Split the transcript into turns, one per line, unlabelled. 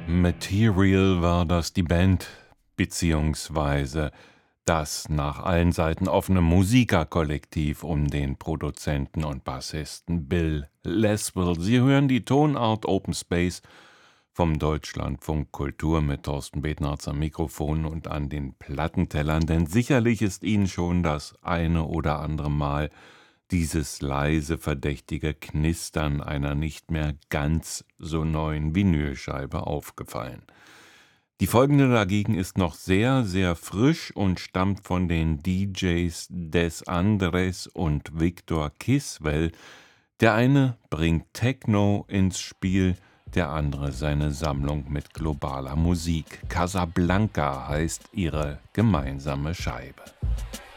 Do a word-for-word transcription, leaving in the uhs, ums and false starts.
Material war das die Band, beziehungsweise das nach allen Seiten offene Musikerkollektiv um den Produzenten und Bassisten Bill Laswell. Sie hören die Tonart Open Space vom Deutschlandfunk Kultur mit Thorsten Betnarz am Mikrofon und an den Plattentellern, denn sicherlich ist Ihnen schon das eine oder andere Mal dieses leise, verdächtige Knistern einer nicht mehr ganz so neuen Vinylscheibe aufgefallen. Die folgende dagegen ist noch sehr, sehr frisch und stammt von den D Js Des Andres und Victor Kiswell. Der eine bringt Techno ins Spiel, der andere seine Sammlung mit globaler Musik. Casablanca heißt ihre gemeinsame Scheibe.